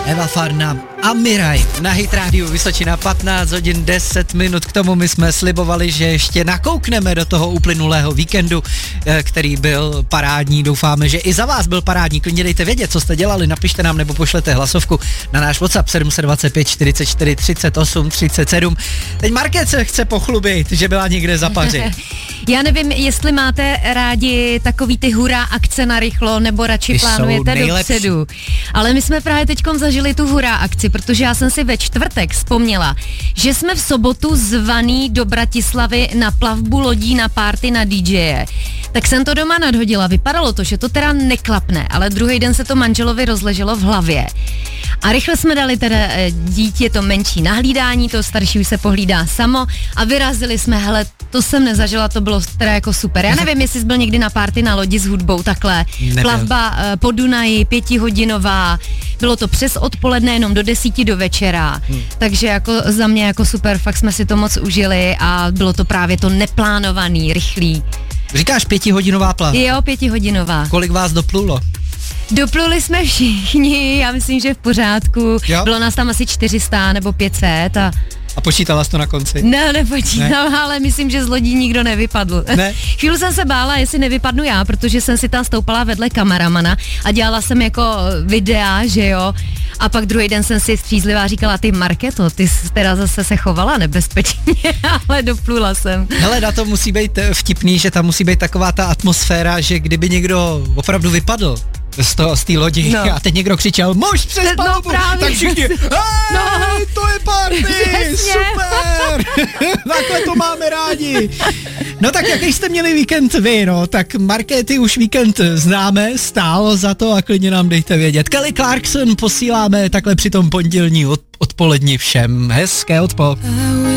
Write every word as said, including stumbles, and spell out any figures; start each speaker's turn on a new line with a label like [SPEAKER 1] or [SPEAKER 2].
[SPEAKER 1] Eva Farna a Miraj na Hit Radio Vysočina, patnáct hodin deset minut. K tomu my jsme slibovali, že ještě nakoukneme do toho uplynulého víkendu, který byl parádní. Doufáme, že i za vás byl parádní. Klidně dejte vědět, co jste dělali, napište nám nebo pošlete hlasovku na náš WhatsApp sedm set dvacet pět čtyřicet čtyři třicet osm třicet sedm. Teď Markéta se chce pochlubit, že byla někde za paři.
[SPEAKER 2] Já nevím, jestli máte rádi takový ty hurá akce na rychlo, nebo radši
[SPEAKER 1] Ty
[SPEAKER 2] plánujete dopředu. Ale my jsme právě teďkom zažili tu hurá akci, protože já jsem si ve čtvrtek vzpomněla, že jsme v sobotu zvaný do Bratislavy na plavbu lodí na party na dý džeje. Tak jsem to doma nadhodila, vypadalo to, že to teda neklapne, ale druhý den se to manželovi rozleželo v hlavě. A rychle jsme dali teda dítě to menší na hlídání, to starší už se pohlídá samo a vyrazili jsme, hele, to jsem nezažila, to bylo teda jako super. Já nevím, jestli jsi byl někdy na party na lodi s hudbou takhle.
[SPEAKER 1] Nebyl.
[SPEAKER 2] Plavba uh, po Dunaji, pětihodinová, bylo to přes odpoledne jenom do desíti do večera. Hmm. Takže jako za mě jako super, fakt jsme si to moc užili a bylo to právě to neplánovaný, rychlý.
[SPEAKER 1] Říkáš pětihodinová plavba?
[SPEAKER 2] Jo, pětihodinová.
[SPEAKER 1] Kolik vás doplulo?
[SPEAKER 2] Dopluli jsme všichni, já myslím, že v pořádku. Jo? Bylo nás tam asi čtyři sta nebo pět set a...
[SPEAKER 1] A počítala jsi to na konci?
[SPEAKER 2] Ne, nepočítala, ne? Ale myslím, že z lodí nikdo nevypadl.
[SPEAKER 1] Ne?
[SPEAKER 2] Chvíli jsem se bála, jestli nevypadnu já, protože jsem si tam stoupala vedle kameramana a dělala jsem jako videa, že jo. A pak druhý den jsem si střízlivá říkala, ty Markéto, ty jsi teda zase se chovala nebezpečně, ale doplula jsem. Hele,
[SPEAKER 1] na to musí být vtipný, že tam musí být taková ta atmosféra, že kdyby někdo opravdu vypadl z toho, z té lodi no. a teď někdo křičel, muž přes palubu, no, tak všichni, hej, no. to je party, přesně. Super, takhle to máme rádi. No tak jaký jste měli víkend vy, no, tak Markéty už víkend známe, stálo za to a klidně nám dejte vědět. Kelly Clarkson posíláme takhle při tom pondělní od, odpolední všem. Hezké odpoledne.